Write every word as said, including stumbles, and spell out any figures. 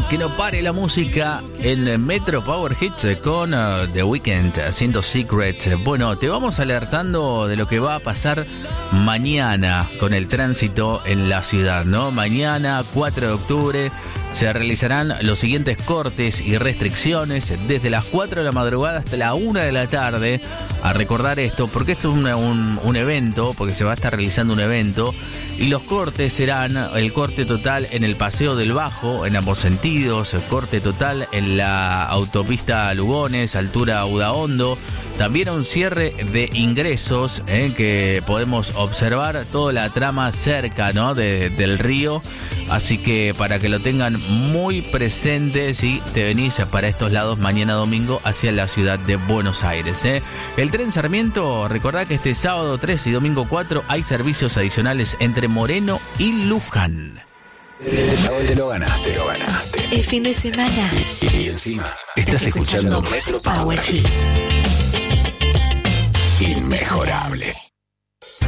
que no pare la música en Metro Power Hits con uh, The Weeknd haciendo Secret. Bueno, te vamos alertando de lo que va a pasar mañana con el tránsito en la ciudad, ¿no? Mañana, cuatro de octubre, se realizarán los siguientes cortes y restricciones desde las cuatro de la madrugada hasta la una de la tarde. A recordar esto, porque esto es un, un, un evento, porque se va a estar realizando un evento. Y los cortes serán el corte total en el Paseo del Bajo, en ambos sentidos, el corte total en la autopista Lugones, altura Udaondo. También un cierre de ingresos eh, que podemos observar toda la trama cerca, ¿no? de, del río. Así que para que lo tengan muy presente si te venís para estos lados mañana domingo hacia la ciudad de Buenos Aires. ¿eh? El tren Sarmiento, recordá que este sábado tres y domingo cuatro hay servicios adicionales entre Moreno y Luján. Te lo ganaste, lo ganaste. El fin de semana. Y encima, estás, estás escuchando, escuchando Metro Power Hits.